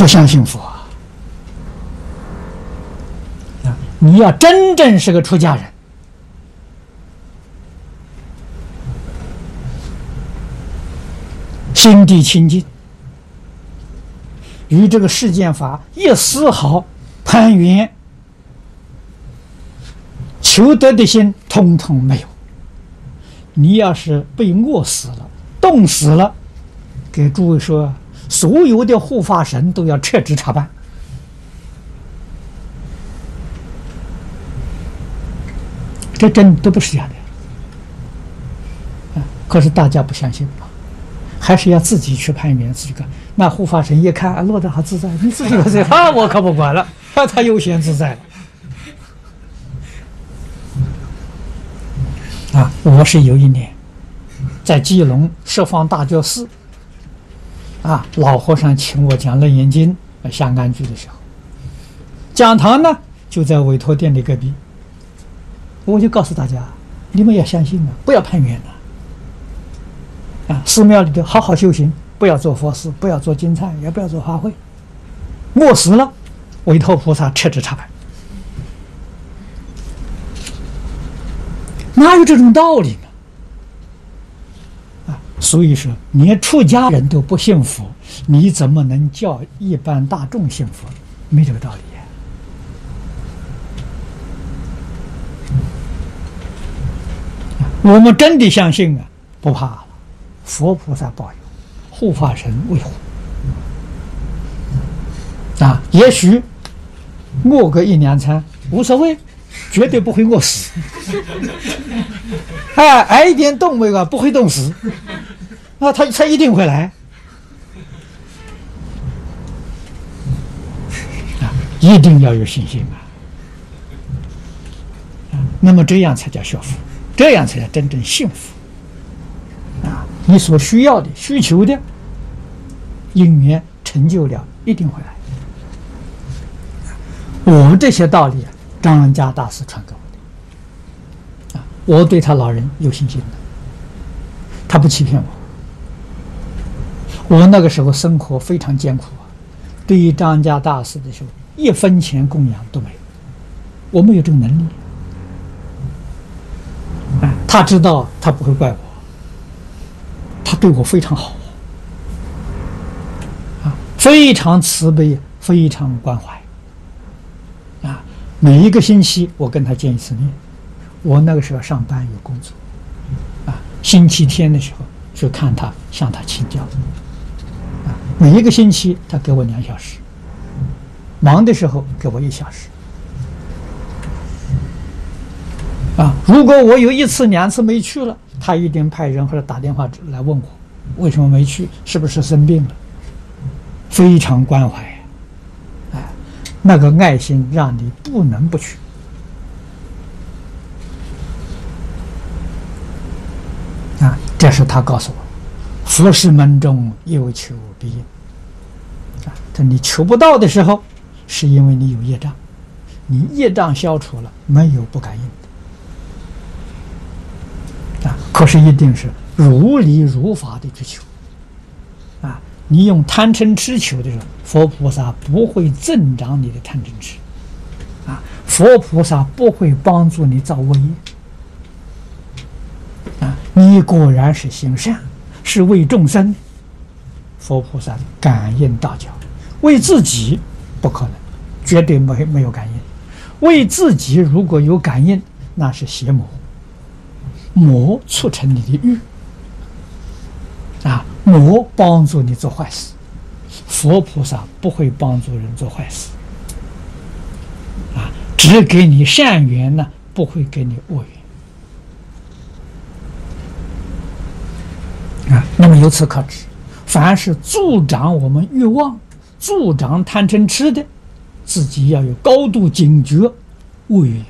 相信佛啊！你要真正是个出家人，心地清净，与这个世间法一丝毫攀缘求得的心通通没有。你要是被饿死了、冻死了，给诸位说，所有的护法神都要撤职查办。这真都不是假的，可是大家不相信吧？还是要自己去攀缘，自己干。那护法神一看，落得好自在，你自己自在，我可不管了，他悠闲自在了。我是有一年在基隆十方大觉寺，老和尚请我讲《楞严经》下安居的时候，讲堂呢就在委托店的隔壁。我就告诉大家，你们要相信不要攀缘寺庙里头好好修行，不要做佛事，不要做金菜，也不要做花卉。饿死了，委托菩萨撤职查办。哪有这种道理呢？所以说，连出家人都不信佛，你怎么能叫一般大众信佛？没这个道理。我们真的相信不怕了，佛菩萨保佑，护法神维护也许饿个1、2餐无所谓，绝对不会饿死。挨一点冻味不会冻死，他一定会来。一定要有信心那么这样才叫学佛，这样才叫真正幸福你所需要的、需求的因缘成就了，一定会来。我这些道理张恩嘉大师传给我的我对他老人有信心的，他不欺骗我。我那个时候生活非常艰苦对于张恩嘉大师的时候，1分钱供养都没有，我没有这个能力。他知道，他不会怪我，他对我非常好非常慈悲，非常关怀每一个星期我跟他见1次面。我那个时候上班有工作星期天的时候去看他，向他请教每一个星期他给我2小时，忙的时候给我1小时如果我有1次2次没去了，他一定派人或者打电话来问我为什么没去，是不是生病了，非常关怀那个爱心让你不能不去这是他告诉我，佛事门中有求必应这你求不到的时候，是因为你有业障，你业障消除了，没有不感应的可是一定是如理如法的去求你用贪嗔痴求的时候，佛菩萨不会增长你的贪嗔痴佛菩萨不会帮助你造恶业你果然是行善，是为众生，佛菩萨感应道交。为自己不可能，绝对没有感应。为自己如果有感应，那是邪魔，魔促成你的欲魔帮助你做坏事，佛菩萨不会帮助人做坏事只给你善缘呢，不会给你恶缘那么由此可知，凡是助长我们欲望、助长贪嗔痴的，自己要有高度警觉，恶缘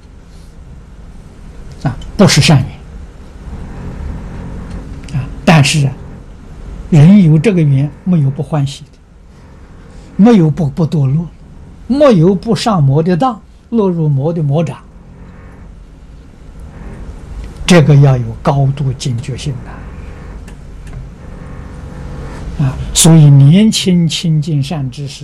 不是善缘但是人有这个缘，没有不欢喜的，没有不堕落，没有不上魔的当，落入魔的魔掌，这个要有高度警觉性所以年轻亲近善知识